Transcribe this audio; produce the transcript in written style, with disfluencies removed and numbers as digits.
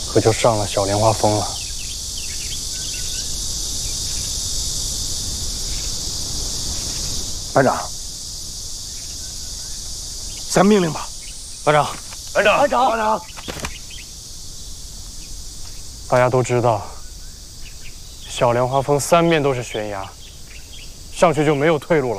可就上了小莲花峰了。 班长，下命令吧。 班长， 班长，班长，班长。 大家都知道，小莲花峰三面都是悬崖，上去就没有退路了。